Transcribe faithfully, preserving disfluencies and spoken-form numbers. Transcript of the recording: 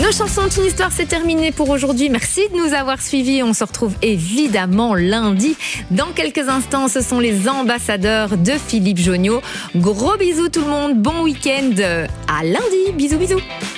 Nos chansons de une histoire, c'est terminé pour aujourd'hui. Merci de nous avoir suivis. On se retrouve évidemment lundi. Dans quelques instants, ce sont les ambassadeurs de Philippe Jonniot. Gros bisous tout le monde. Bon week-end. À lundi. Bisous, bisous.